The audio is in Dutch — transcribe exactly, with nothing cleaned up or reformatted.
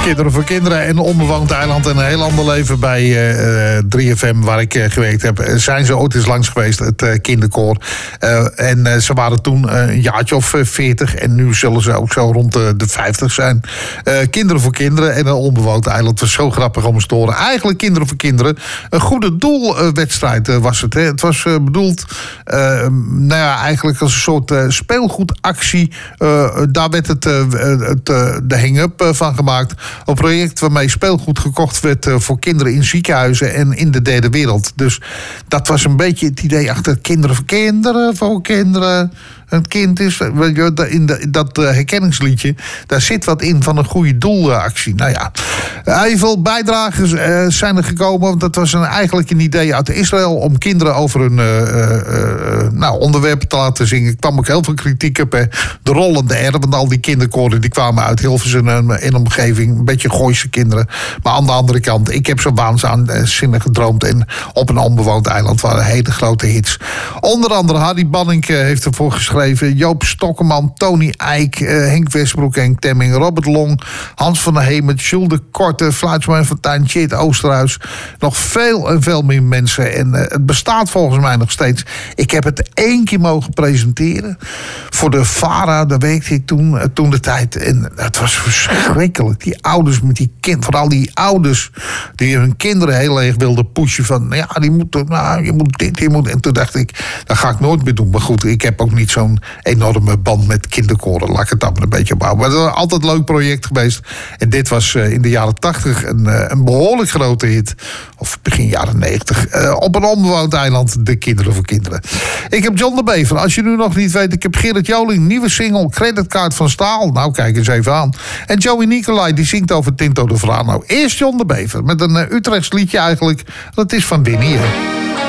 Kinderen voor Kinderen en Onbewoond Eiland en een heel ander leven bij uh, drie F M waar ik uh, gewerkt heb. Zijn ze ooit eens langs geweest, het uh, kinderkoor. Uh, en uh, ze waren toen uh, een jaartje of veertig en nu zullen ze ook zo rond de, de vijftig zijn. Uh, Kinderen voor Kinderen en een Onbewoond Eiland. Het was zo grappig om eens te horen. Eigenlijk Kinderen voor Kinderen. Een goede doelwedstrijd uh, was het. Hè. Het was uh, bedoeld uh, nou ja, eigenlijk als een soort uh, speelgoedactie. Uh, daar werd het, uh, het, uh, de hang-up uh, van gemaakt. Een project waarmee speelgoed gekocht werd uh, voor kinderen in ziekenhuizen en in de derde wereld. Dus dat was een beetje het idee achter Kinderen voor Kinderen, voor kinderen. Een kind is, in dat herkenningsliedje, daar zit wat in van een goede doelactie. Nou ja, heel veel bijdragers zijn er gekomen. Want dat was een, eigenlijk een idee uit Israël om kinderen over een uh, uh, nou, onderwerp te laten zingen. Er kwam ook heel veel kritiek op. Hè. De rollende R, want al die kinderkoren die kwamen uit Hilversum en in omgeving. Een beetje Gooise kinderen. Maar aan de andere kant, ik heb zo waanzinnig gedroomd. En op een onbewoond eiland waren hele grote hits. Onder andere Harry Banning heeft ervoor geschreven. Joop Stokkeman, Tony Eijk, uh, Henk Westbroek, Henk Temming, Robert Long, Hans van der Hemert, Jules de Korte, Fluitsman Fontijn, Tjeerd Oosterhuis. Nog veel en veel meer mensen. En uh, het bestaat volgens mij nog steeds. Ik heb het één keer mogen presenteren. Voor de VARA, daar werkte ik toen, uh, toen de tijd. En het was verschrikkelijk. Die ouders met die kind, vooral die ouders die hun kinderen heel erg wilden pushen van, ja, die moeten, nou, je moet dit, je moet. En toen dacht ik, dat ga ik nooit meer doen. Maar goed, ik heb ook niet zo'n enorme band met kinderkoren. Laat ik het dan maar een beetje opbouwen. Maar het is altijd een leuk project geweest. En dit was uh, in de jaren tachtig een, uh, een behoorlijk grote hit. Of begin jaren negentig. Uh, op een onbewoond eiland, de Kinderen voor Kinderen. Ik heb John de Bever. Als je nu nog niet weet, ik heb Gerrit Joling, nieuwe single, Creditcard van Staal. Nou, kijk eens even aan. En Joey Nicolai, die zingt over Tinto de Verano. Eerst John de Bever, met een uh, Utrechts liedje eigenlijk. Dat is van Winnie, hè.